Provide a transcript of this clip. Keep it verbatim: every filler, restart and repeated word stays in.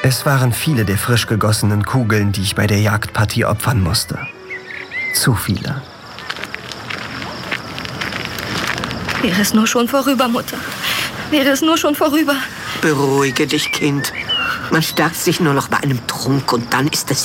Es waren viele der frisch gegossenen Kugeln, die ich bei der Jagdpartie opfern musste. Zu viele. Wäre es nur schon vorüber, Mutter. Wäre es nur schon vorüber. Beruhige dich, Kind. Man stärkt sich nur noch bei einem Trunk und dann ist es